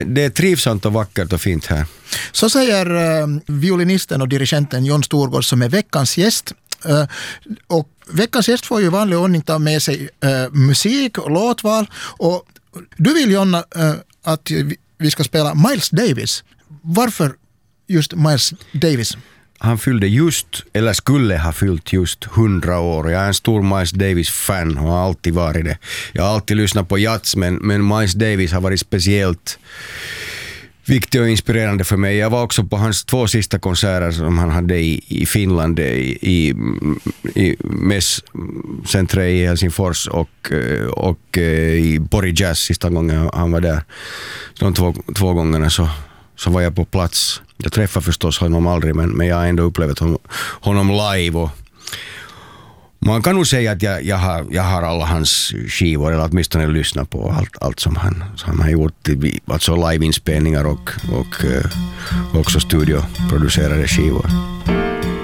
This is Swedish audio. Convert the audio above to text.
Det är trivsamt och vackert och fint här. Så säger violinisten och dirigenten John Storgård som är veckans gäst. Och veckans gäst får ju i vanlig ordning ta med sig musik och låtval. Och du vill, Jonna, att vi ska spela Miles Davis. Varför just Miles Davis? Han fyllde just, eller skulle ha fyllt just 100 år. Jag är en stor Miles Davis-fan och har alltid varit det. Jag har alltid lyssnat på jazz, men Miles Davis har varit speciellt viktig och inspirerande för mig. Jag var också på hans 2 sista konserter som han hade i Finland, i Mess-centret i Helsingfors och i Pori Jazz sista gången han var där. De två gångerna så var jag på plats. Jag träffade förstås honom aldrig, men jag har ändå upplevt honom live. Och man kan nog säga att jag har alla hans skivor, eller åtminstone lyssnat på allt som han har gjort. Alltså liveinspelningar och också studioproducerade skivor.